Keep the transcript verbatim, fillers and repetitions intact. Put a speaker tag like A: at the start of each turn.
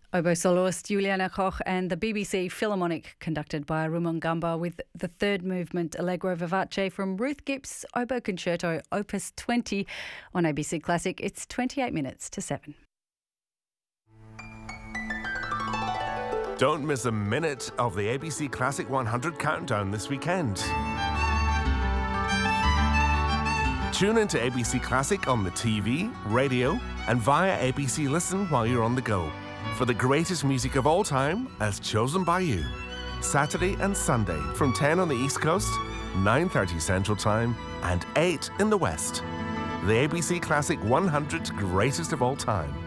A: Oboe soloist Juliana Koch and the B B C Philharmonic, conducted by Rumangamba, with the third movement Allegro Vivace from Ruth Gibbs' Oboe Concerto Opus twenty on A B C Classic. It's twenty-eight minutes to seven.
B: Don't miss a minute of the A B C Classic one hundred countdown this weekend. Tune into A B C Classic on the T V, radio and via A B C Listen while you're on the go for the greatest music of all time as chosen by you. Saturday and Sunday from ten on the East Coast, nine thirty Central Time and eight in the West. The A B C Classic one hundred Greatest of All Time.